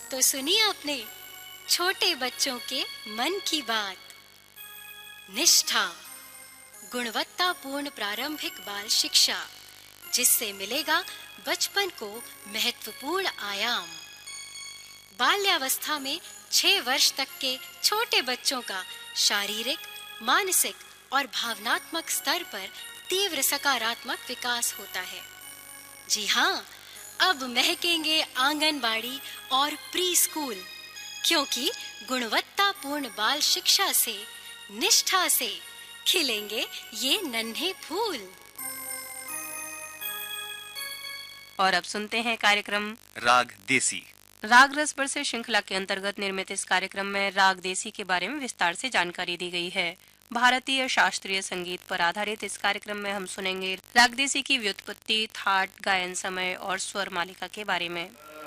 तो सुनिए अपने छोटे बच्चों के मन की बात। निष्ठा, गुणवत्तापूर्ण प्रारंभिक बाल शिक्षा, जिससे मिलेगा बचपन को महत्वपूर्ण आयाम। बाल्यावस्था में 6 वर्ष तक के छोटे बच्चों का शारीरिक, मानसिक और भावनात्मक स्तर पर तीव्र सकारात्मक विकास होता है। जी हाँ, अब महकेंगे आंगनबाड़ी और प्री स्कूल, क्योंकि गुणवत्तापूर्ण बाल शिक्षा से, निष्ठा से खिलेंगे ये नन्हे फूल। और अब सुनते हैं कार्यक्रम राग देसी। राग रस बरसे श्रृंखला के अंतर्गत निर्मित इस कार्यक्रम में राग देसी के बारे में विस्तार से जानकारी दी गई है। भारतीय शास्त्रीय संगीत पर आधारित इस कार्यक्रम में हम सुनेंगे राग देसी की व्युत्पत्ति, थाट, गायन समय और स्वर मालिका के बारे में।